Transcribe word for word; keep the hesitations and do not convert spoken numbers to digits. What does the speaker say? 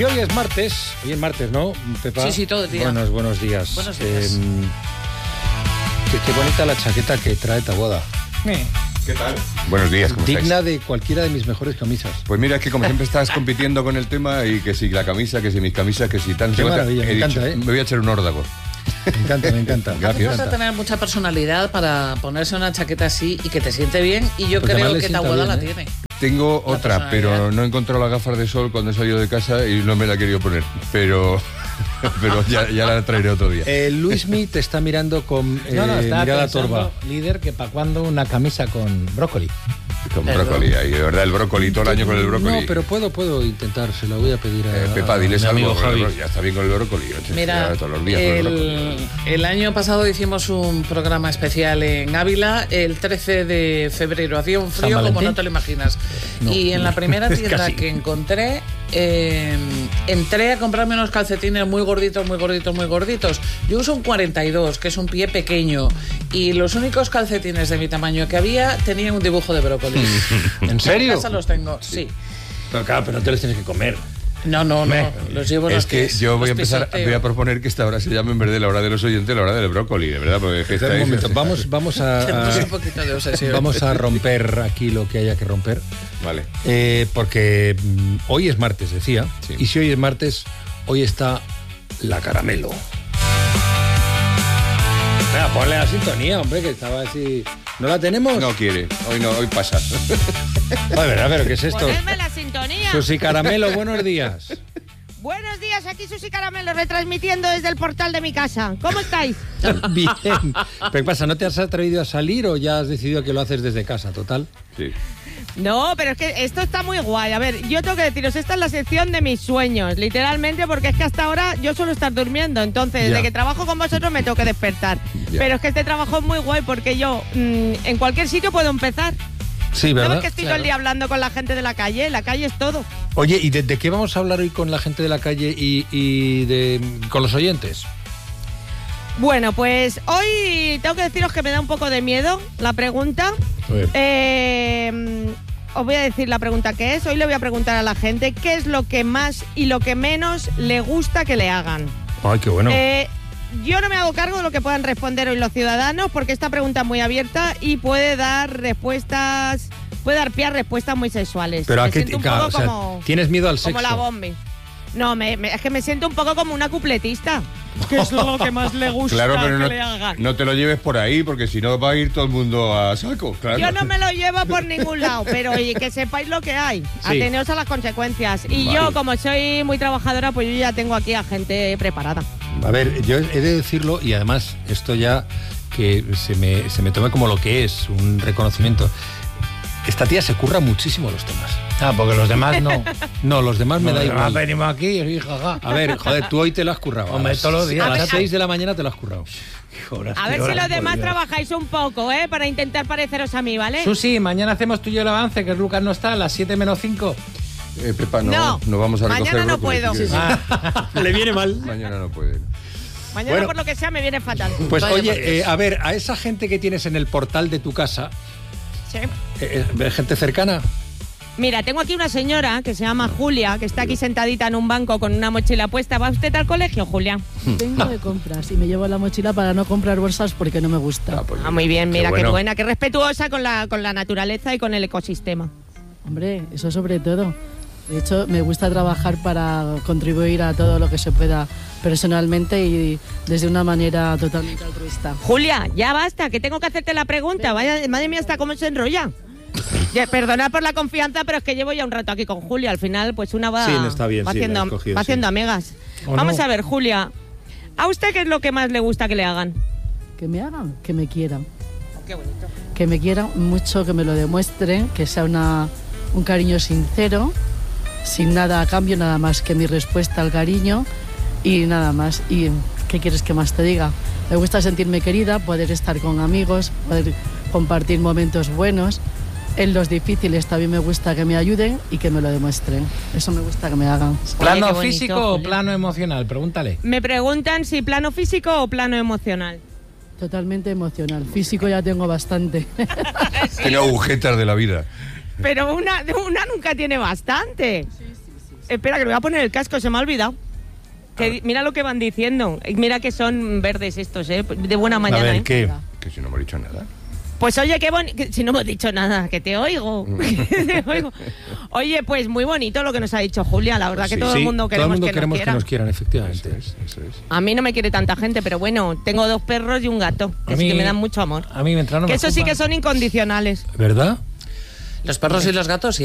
Si hoy es martes, hoy es martes, ¿no, Pepa? Sí, sí, todo el día. Buenos, buenos días. Buenos días. Eh, qué, qué bonita la chaqueta que trae Taboada. Eh. ¿Qué tal? Buenos días, ¿cómo Digna estáis? de cualquiera de mis mejores camisas. Pues mira, es que como siempre estás compitiendo con el tema y que si la camisa, que si mis camisas, que si tan... Qué maravilla, he me dicho, encanta, ¿eh? Me voy a echar un órdago. Me encanta, me encanta. Gracias. Vas a tener mucha personalidad para ponerse una chaqueta así y que te siente bien, y yo Porque además creo le que sienta Taboada bien, la ¿eh? tiene. Tengo La otra, pero personalidad. no he encontrado las gafas de sol cuando he salido de casa y no me la he querido poner. Pero, pero ya, ya la traeré otro día. Eh, Luismi te está mirando con eh, No, no, estaba mirada pensando, torva. líder, que para cuándo una camisa con brócoli. Con Perdón. brócoli, ahí, de verdad, el brócoli, todo el año con el brócoli. No, pero puedo, puedo intentar, se lo voy a pedir a, Eh, Pepa, diles a mi algo. amigo Javi. Ya está bien con el brócoli. oye, Mira, ya todos los días con el el, brócoli. el año pasado hicimos un programa especial en Ávila, el trece de febrero. Hacía un frío ¿San como Valentín? no te lo imaginas. No. Y en la primera tienda Casi. que encontré, eh, entré a comprarme unos calcetines muy gorditos, muy gorditos, muy gorditos. Yo uso un cuarenta y dos, que es un pie pequeño, y los únicos calcetines de mi tamaño que había tenían un dibujo de brócoli. ¿En serio? En casa los tengo, sí. Pero claro, pero no te los tienes que comer. No, no, no, los llevo en Es los que pies, yo voy a los empezar, pisoteo. voy a proponer que esta hora se llame en vez de la hora de los oyentes, la hora del brócoli, de verdad, porque es que Espera un estáis- momento, vamos, vamos a, Tenemos a- un poquito de obsesión. vamos a romper aquí lo que haya que romper. Vale. Eh, porque mm, hoy es martes, decía. Sí. Y si hoy es martes, hoy está la caramelo. Venga, ponle la sintonía, hombre, que estaba así. ¿No la tenemos? No quiere, hoy no, hoy pasa. A ver, a ver, ¿qué es esto? Ponedme la sintonía. Susi Caramelo, buenos días. Buenos días, aquí Susi Caramelo, retransmitiendo desde el portal de mi casa. ¿Cómo estáis? Bien. ¿Pero qué pasa? ¿No te has atrevido a salir o ya has decidido que lo haces desde casa, total? Sí. No, pero es que esto está muy guay. A ver, yo tengo que deciros, esta es la sección de mis sueños, literalmente, porque es que hasta ahora yo suelo estar durmiendo. Entonces, Ya. desde que trabajo con vosotros me tengo que despertar. Ya. Pero es que este trabajo es muy guay porque yo mm, en cualquier sitio puedo empezar. Sí, ¿No ¿verdad? ves que estoy todo el día hablando con la gente de la calle? La calle es todo. Oye, ¿y de, de qué vamos a hablar hoy con la gente de la calle y, y de, con los oyentes? Bueno, pues hoy tengo que deciros que me da un poco de miedo la pregunta. A ver. Eh, os voy a decir la pregunta que es. Hoy le voy a preguntar a la gente qué es lo que más y lo que menos le gusta que le hagan. Ay, qué bueno. Eh, yo no me hago cargo de lo que puedan responder hoy los ciudadanos porque esta pregunta es muy abierta y puede dar respuestas, puede dar pie a respuestas muy sexuales. Pero me a qué siento un claro, poco o sea, como, ¿tienes miedo al sexo? como la bombi. No, me, me- es que me siento un poco como una cupletista. ¿Qué es lo que más le gusta Claro, pero que no, le hagan? no te lo lleves por ahí, porque si no va a ir todo el mundo a saco. Claro. Yo no me lo llevo por ningún lado, pero oye, que sepáis lo que hay. Sí. Ateneos a las consecuencias. Y Vale. yo, como soy muy trabajadora, pues yo ya tengo aquí a gente preparada. A ver, yo he de decirlo y además esto ya que se me, se me tome como lo que es, un reconocimiento. Esta tía se curra muchísimo los temas. Ah, porque los demás no. No, los demás me da igual. Venimos aquí y jaja. A ver, joder, tú hoy te lo has currado. Hombre, A las- todos los días. A A las ver, seis de la mañana te lo has currado. A ver si los demás trabajáis un poco, ¿eh? Para intentar pareceros a mí, ¿vale? Susi, mañana hacemos tú y yo el avance, que Lucas no está a las siete menos cinco. Eh, Pepa, no, No, no vamos a recoger mañana no brócoli, puedo. si quieres. Ah, Le viene mal. Mañana no puede. Mañana, bueno. por lo que sea, me viene fatal. Pues Vaya oye, por Dios. eh, a ver, a esa gente que tienes en el portal de tu casa, Sí. eh, eh, gente cercana. Mira, tengo aquí una señora que se llama Julia, que está aquí sentadita en un banco con una mochila puesta. ¿Va usted al colegio, Julia? Vengo de compras y me llevo la mochila para no comprar bolsas porque no me gusta. Ah, pues Ah, muy bien, Qué mira, qué, bueno. buena, qué respetuosa con la, con la naturaleza y con el ecosistema. Hombre, eso sobre todo. De hecho, me gusta trabajar para contribuir a todo lo que se pueda personalmente y desde una manera totalmente altruista. Julia, ya basta, que tengo que hacerte la pregunta. Vaya, madre mía, hasta cómo se enrolla. Ya, perdonad por la confianza, pero es que llevo ya un rato aquí con Julia. Al final, pues una va, Sí, está bien, va sí, la haciendo, has cogido, va haciendo sí. amigas. ¿O Vamos no? a ver, Julia, ¿a usted qué es lo que más le gusta que le hagan? Que me hagan, que me quieran. Qué bonito. Que me quieran mucho, que me lo demuestren, que sea una, un cariño sincero, sin nada a cambio, nada más que mi respuesta al cariño y nada más. ¿Y qué quieres que más te diga? Me gusta sentirme querida, poder estar con amigos, poder compartir momentos buenos. En los difíciles también me gusta que me ayuden y que me lo demuestren. Eso me gusta que me hagan. ¿Plano qué bonito, físico o Julia. plano emocional? Pregúntale. Me preguntan si plano físico o plano emocional. Totalmente emocional. Físico ya tengo bastante. Tiene agujetas de la vida. Pero una, una nunca tiene bastante. espera, que me voy a poner el casco, se me ha olvidado. Que, mira lo que van diciendo. Mira que son verdes estos, ¿eh? De buena mañana, A ver, ¿eh? ¿qué? Que si no hemos dicho nada. Pues oye, qué bonito. Si no hemos dicho nada, que te oigo. Que te oigo. Oye, pues muy bonito lo que nos ha dicho Julia. La verdad Sí, que todo Sí, el mundo queremos, todo el mundo que, queremos nos que quiera. nos quieran, efectivamente. Eso es, eso es. A mí no me quiere tanta gente, pero bueno, tengo dos perros y un gato. A Así mí- que me dan mucho amor. A mí mientras no Que me eso sí ocupan- que son incondicionales. ¿Verdad? Los perros y los gatos